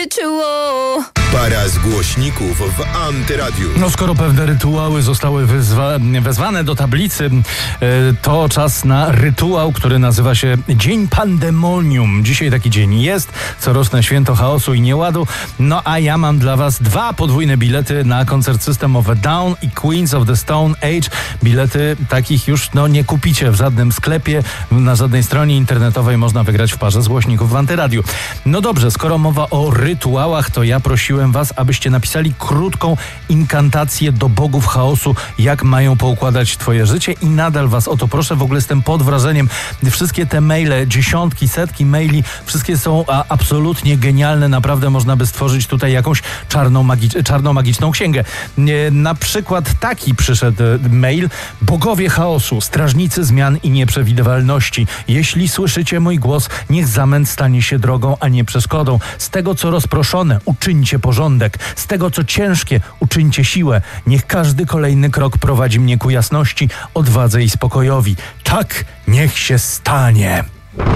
rytuał. Para z głośników w Antyradiu. No skoro pewne rytuały zostały wezwane do tablicy, to czas na rytuał, który nazywa się Dzień Pandemonium. Dzisiaj taki dzień jest, coroczne święto chaosu i nieładu. No a ja mam dla was 2 podwójne bilety na koncert System of a Down i Queens of the Stone Age. Bilety takich już nie kupicie w żadnym sklepie, na żadnej stronie internetowej, można wygrać w parze z głośników w Antyradiu. No dobrze, skoro mowa o rytuałach, to ja prosiłem was, abyście napisali krótką inkantację do bogów chaosu, jak mają poukładać twoje życie, i nadal was o to proszę. W ogóle jestem pod wrażeniem. Wszystkie te maile, dziesiątki, setki maili, wszystkie są absolutnie genialne. Naprawdę można by stworzyć tutaj jakąś czarną magiczną księgę. Na przykład taki przyszedł mail: bogowie chaosu, strażnicy zmian i nieprzewidywalności, jeśli słyszycie mój głos, niech zamęt stanie się drogą, a nie przeszkodą. Z tego, co rozproszone, uczyńcie porządek. Z tego, co ciężkie, uczyńcie siłę. Niech każdy kolejny krok prowadzi mnie ku jasności, odwadze i spokojowi. Tak niech się stanie.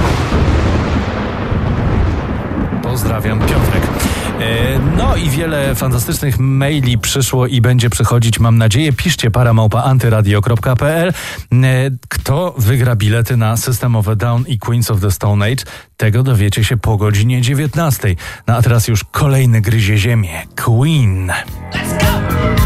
Pozdrawiam, Piotrek. No i wiele fantastycznych maili przyszło i będzie przychodzić, mam nadzieję. Piszcie para@antyradio.pl. Kto wygra bilety na System of a Down i Queens of the Stone Age? Tego dowiecie się po godzinie 19. No a teraz już kolejny gryzie ziemię. Queen.